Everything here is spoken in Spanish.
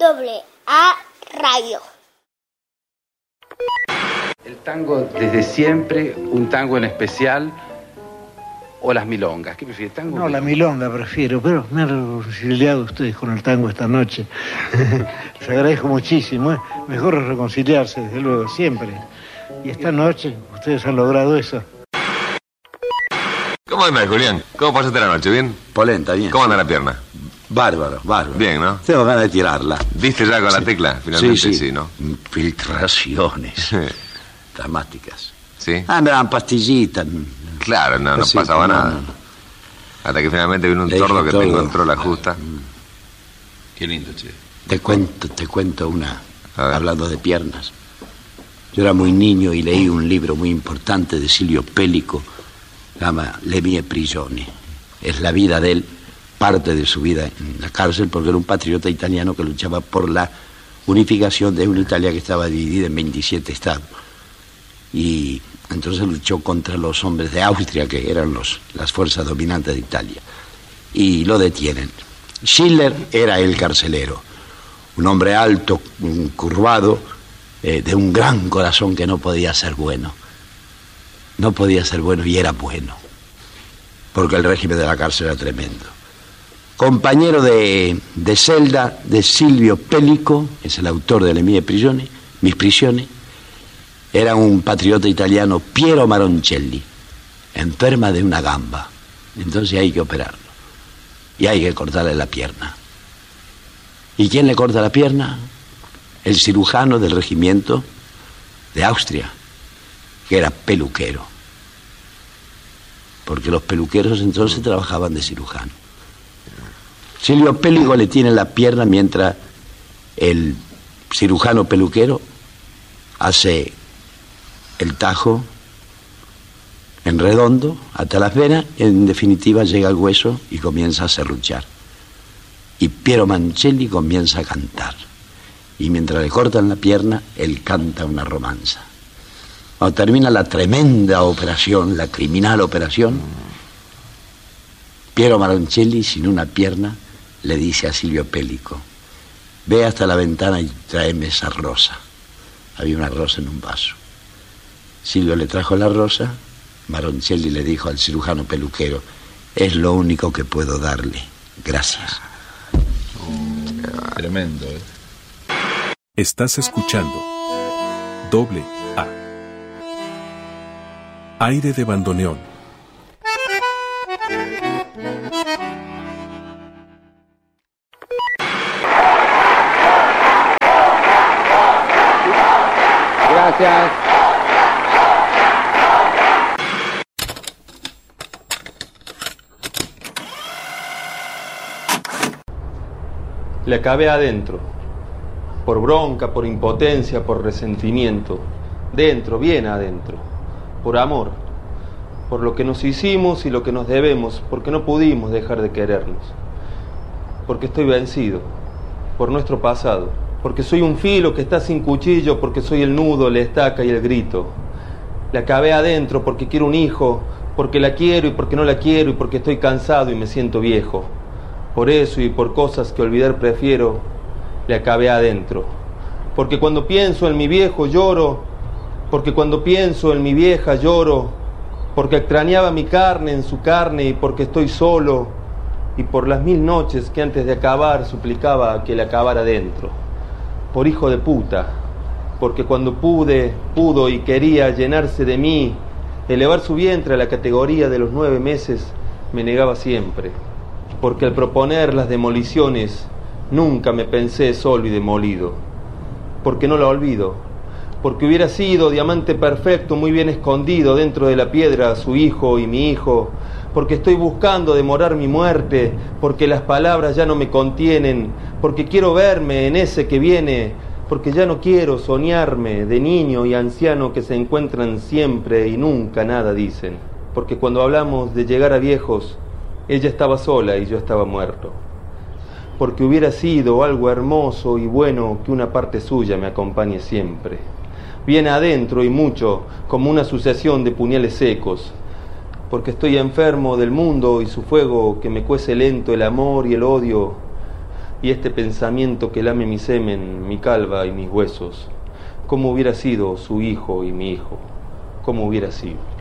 AA Radio. El tango desde siempre, un tango en especial, o las milongas. ¿Qué prefiere, tango? No, la milonga prefiero, pero me han reconciliado ustedes con el tango esta noche. Les agradezco muchísimo, ¿eh? Mejor es reconciliarse, desde luego, siempre. Y esta noche ustedes han logrado eso. ¿Cómo anda, Julián? ¿Cómo pasaste la noche? ¿Bien? Polenta, bien. ¿Cómo anda la pierna? Bárbaro. Bien, ¿no? Tengo ganas de tirarla. ¿Diste ya con la tecla? Finalmente sí, ¿no? Infiltraciones dramáticas. ¿Sí? Me dan pastillitas. Claro, no pasaba nada. No. Hasta que finalmente vino un sordo que te encontró la justa. Qué lindo, che. Te cuento una, hablando de piernas. Yo era muy niño y leí un libro muy importante de Silvio Pellico, se llama Le mie prigioni. Es la vida de él, parte de su vida en la cárcel, porque era un patriota italiano que luchaba por la unificación de una Italia que estaba dividida en 27 estados. Y entonces luchó contra los hombres de Austria, que eran las fuerzas dominantes de Italia, y lo detienen. Schiller era el carcelero, un hombre alto, curvado, de un gran corazón que no podía ser bueno. No podía ser bueno y era bueno, porque el régimen de la cárcel era tremendo. Compañero de celda de Silvio Pellico, es el autor de Le mie prigioni, Mis prisiones. Era un patriota italiano, Piero Maroncelli, enferma de una gamba. Entonces hay que operarlo. Y hay que cortarle la pierna. ¿Y quién le corta la pierna? El cirujano del regimiento de Austria, que era peluquero. Porque los peluqueros entonces trabajaban de cirujano. Silvio Pellico le tiene la pierna mientras el cirujano peluquero hace el tajo en redondo hasta las venas, en definitiva llega al hueso y comienza a serruchar. Y Piero Mancelli comienza a cantar. Y mientras le cortan la pierna, él canta una romanza. Cuando termina la tremenda operación, la criminal operación, Piero Maroncelli, sin una pierna, le dice a Silvio Pellico: ve hasta la ventana y tráeme esa rosa. Había una rosa en un vaso. Silvio le trajo la rosa. Maroncelli le dijo al cirujano peluquero: es lo único que puedo darle. Gracias. Tremendo, ¿eh? Estás escuchando AA. Aire de bandoneón. Gracias. Le acabé adentro, por bronca, por impotencia, por resentimiento, dentro, bien adentro, por amor, por lo que nos hicimos y lo que nos debemos, porque no pudimos dejar de querernos, porque estoy vencido, por nuestro pasado, porque soy un filo que está sin cuchillo, porque soy el nudo, la estaca y el grito. Le acabé adentro porque quiero un hijo, porque la quiero y porque no la quiero y porque estoy cansado y me siento viejo. Por eso y por cosas que olvidar prefiero, le acabé adentro. Porque cuando pienso en mi viejo lloro, porque cuando pienso en mi vieja lloro, porque extrañaba mi carne en su carne y porque estoy solo, y por las 1000 noches que antes de acabar suplicaba que le acabara dentro. Por hijo de puta, porque cuando pudo y quería llenarse de mí, elevar su vientre a la categoría de los 9 meses, me negaba siempre. Porque al proponer las demoliciones, nunca me pensé solo y demolido. Porque no la olvido. Porque hubiera sido diamante perfecto, muy bien escondido dentro de la piedra, su hijo y mi hijo. Porque estoy buscando demorar mi muerte. Porque las palabras ya no me contienen. Porque quiero verme en ese que viene. Porque ya no quiero soñarme de niño y anciano que se encuentran siempre y nunca nada dicen. Porque cuando hablamos de llegar a viejos, ella estaba sola y yo estaba muerto. Porque hubiera sido algo hermoso y bueno que una parte suya me acompañe siempre. Bien adentro y mucho, como una sucesión de puñales secos. Porque estoy enfermo del mundo y su fuego que me cuece lento el amor y el odio. y este pensamiento que lame mi semen, mi calva y mis huesos. ¿Cómo hubiera sido su hijo y mi hijo? ¿Cómo hubiera sido?